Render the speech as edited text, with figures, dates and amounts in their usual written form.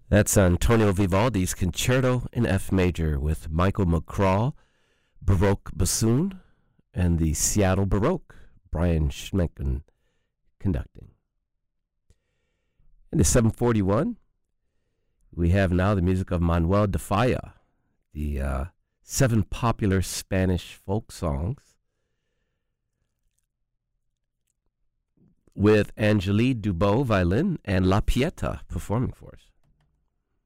That's Antonio Vivaldi's Concerto in F Major with Michael McCraw, Baroque bassoon, and the Seattle Baroque, Brian Schmecken, conducting. In the 741, we have now the music of Manuel de Falla, the 7 popular Spanish folk songs, with Angélique Dubot violin and La Pieta performing for us.